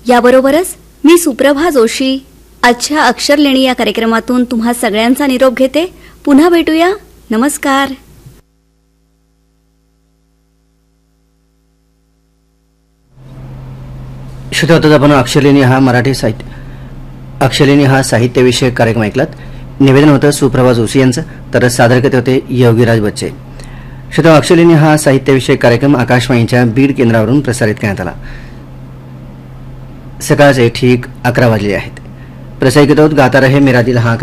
याबरोबरच मी सुप्रभा जोशी आजच्या अक्षरलेणी या कार्यक्रमातून तुम्हा सगळ्यांचा निरोप घेते. पुन्हा भेटूया. नमस्कार. श्रोते, आपण अक्षरलेणी हा साहित्यविषयक कार्यक्रम ऐकलात. निवेदन होतं सुप्रभा जोशी यांचं, तर सादरकर्ते होते योगीराज बच्चे. श्रोते, अक्षरलेणी हा साहित्यविषयक कार्यक्रम आकाशवाणीच्या बीड केंद्रावरून प्रसारित करण्यात आला. सकाळचे ठीक 11 वाजले आहेत. प्रसारित होत गाता रहे मेरा दिल हा